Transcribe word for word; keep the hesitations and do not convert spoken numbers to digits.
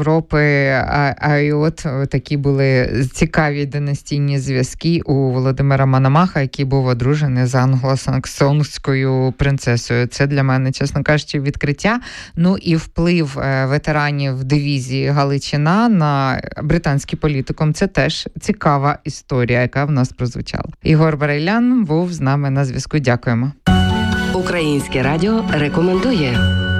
Європи, а, а й от такі були цікаві династійні зв'язки у Володимира Мономаха, який був одружений з англосаксонською принцесою. Це для мене, чесно кажучи, відкриття. Ну і вплив ветеранів дивізії Галичина на британський політикум – це теж цікава історія, яка в нас прозвучала. Ігор Барилян був з нами на зв'язку. Дякуємо. Українське радіо рекомендує.